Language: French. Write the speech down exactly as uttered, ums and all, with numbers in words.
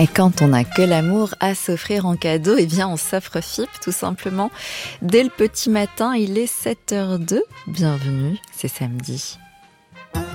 Et quand on n'a que l'amour à s'offrir en cadeau, eh bien on s'offre F I P tout simplement. Dès le petit matin, il est sept heures zéro deux. Bienvenue, c'est samedi.